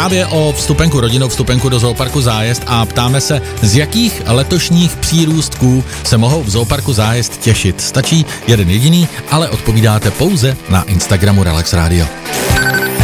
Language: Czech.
právě o vstupenku, rodinnou vstupenku do zooparku Zájezd a ptáme se, z jakých letošních přírůstků se mohou v zooparku Zájezd těšit. Stačí jeden jediný, ale odpovídáte pouze na Instagramu Relax Radio.